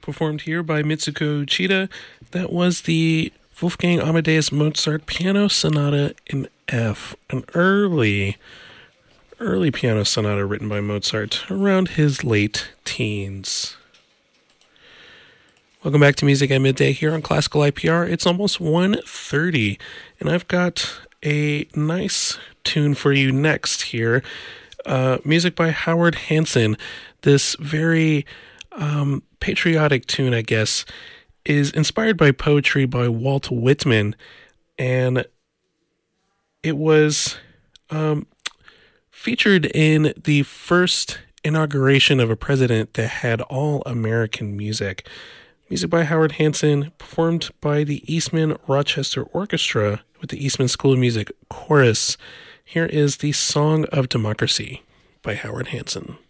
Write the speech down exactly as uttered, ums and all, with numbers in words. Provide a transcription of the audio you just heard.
performed here by Mitsuko Uchida. That was the Wolfgang Amadeus Mozart Piano Sonata in F, an early, early piano sonata written by Mozart around his late teens. Welcome back to Music at Midday here on Classical I P R. It's almost one thirty, and I've got a nice tune for you next here. Uh, music by Howard Hanson. This very um, patriotic tune, I guess, is inspired by poetry by Walt Whitman, and it was um, featured in the first inauguration of a president that had all-American music. Music by Howard Hanson, performed by the Eastman Rochester Orchestra with the Eastman School of Music Chorus. Here is the Song of Democracy by Howard Hanson.